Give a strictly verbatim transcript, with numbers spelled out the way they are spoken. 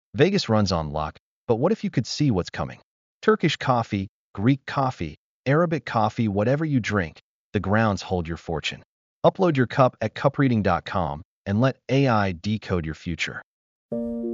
Vegas runs on luck, but what if you could see what's coming? Turkish coffee, Greek coffee, Arabic coffee, whatever you drink, the grounds hold your fortune. Upload your cup at cup reading dot com and let A I decode your future.